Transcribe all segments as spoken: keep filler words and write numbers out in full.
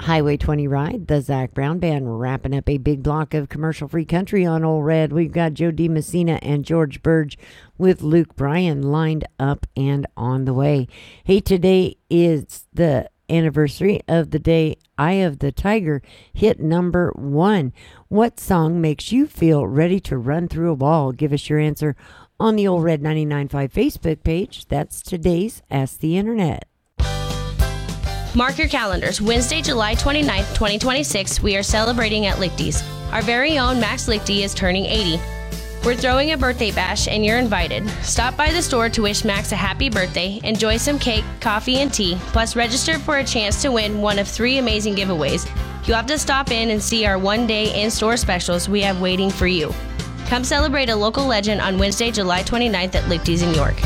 Highway twenty ride, the Zach Brown Band wrapping up a big block of commercial-free country on Old Red. We've got Joe D. Messina and George Burge with Luke Bryan lined up and on the way. Hey, today is the anniversary of the day Eye of the Tiger hit number one. What song makes you feel ready to run through a wall? Give us your answer on the Old Red ninety-nine point five Facebook page. That's today's Ask the Internet. Mark your calendars. Wednesday, July twenty-ninth, twenty twenty-six, we are celebrating at Lichty's. Our very own Max Lichty is turning eighty. We're throwing a birthday bash, and you're invited. Stop by the store to wish Max a happy birthday, enjoy some cake, coffee, and tea, plus register for a chance to win one of three amazing giveaways. You'll have to stop in and see our one-day in-store specials we have waiting for you. Come celebrate a local legend on Wednesday, July twenty-ninth at Lichty's in York.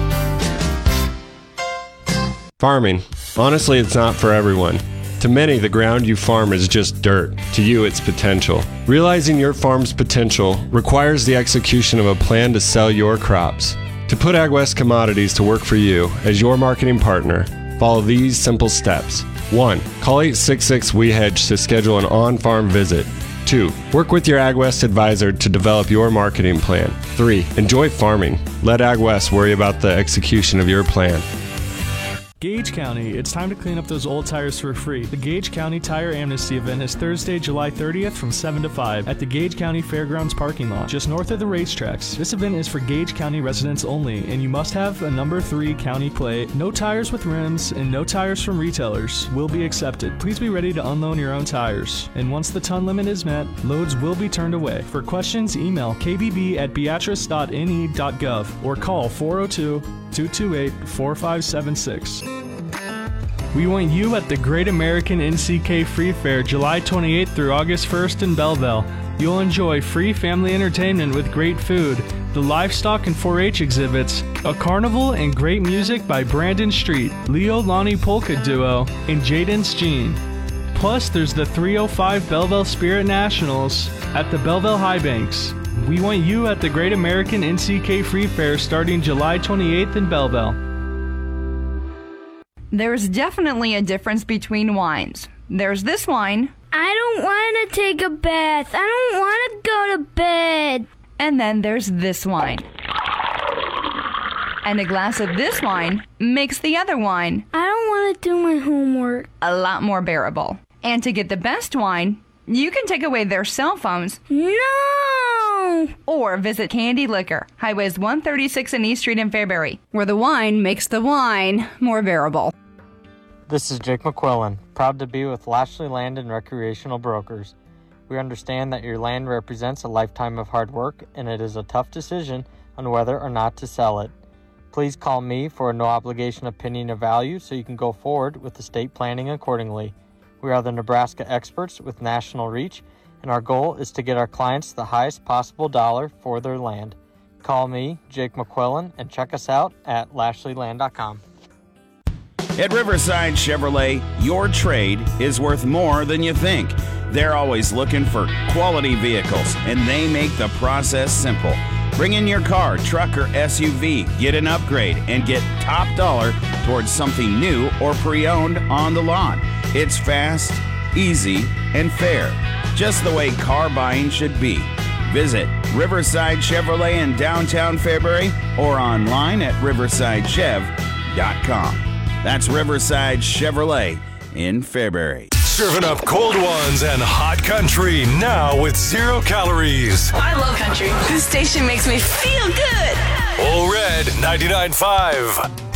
Farming. Honestly, it's not for everyone. To many, the ground you farm is just dirt. To you, it's potential. Realizing your farm's potential requires the execution of a plan to sell your crops. To put AgWest Commodities to work for you as your marketing partner, follow these simple steps. one. Call eight six six, W E hedge to schedule an on-farm visit. two. Work with your AgWest advisor to develop your marketing plan. three. Enjoy farming. Let AgWest worry about the execution of your plan. Gage County, it's time to clean up those old tires for free. The Gage County Tire Amnesty event is Thursday, July thirtieth from seven to five at the Gage County Fairgrounds parking lot, just north of the racetracks. This event is for Gage County residents only, and you must have a number three county plate. No tires with rims and no tires from retailers will be accepted. Please be ready to unload your own tires. And once the ton limit is met, loads will be turned away. For questions, email k b b at beatrice dot n e dot gov or call four oh two, two two eight, four five seven six. We want you at the Great American N C K Free Fair July twenty-eighth through August first in Belleville. You'll enjoy free family entertainment with great food, the livestock and four H exhibits, a carnival, and great music by Brandon Street, Leo Lonnie Polka Duo, and Jaden's Gene. Plus, there's the three oh five Belleville Spirit Nationals at the Belleville High Banks. We want you at the Great American N C K Free Fair starting July twenty-eighth in Belleville. There's definitely a difference between wines. There's this wine. I don't want to take a bath. I don't want to go to bed. And then there's this wine. And a glass of this wine makes the other wine. I don't want to do my homework. A lot more bearable. And to get the best wine, you can take away their cell phones. No! Or visit Candy Liquor, Highways one thirty-six and East Street in Fairbury, where the wine makes the wine more bearable. This is Jake McQuillan, proud to be with Lashley Land and Recreational Brokers. We understand that your land represents a lifetime of hard work, and it is a tough decision on whether or not to sell it. Please call me for a no-obligation opinion of value so you can go forward with estate planning accordingly. We are the Nebraska experts with national reach, and our goal is to get our clients the highest possible dollar for their land. Call me, Jake McQuillan, and check us out at lashley land dot com. At Riverside Chevrolet, your trade is worth more than you think. They're always looking for quality vehicles, and they make the process simple. Bring in your car, truck, or S U V, get an upgrade, and get top dollar towards something new or pre-owned on the lot. It's fast, easy, and fair, just the way car buying should be. Visit Riverside Chevrolet in downtown Fairbury or online at riverside chev dot com. That's Riverside Chevrolet in Fairbury. Serving up cold ones and hot country now with zero calories. I love country. This station makes me feel good. Old Red ninety-nine point five.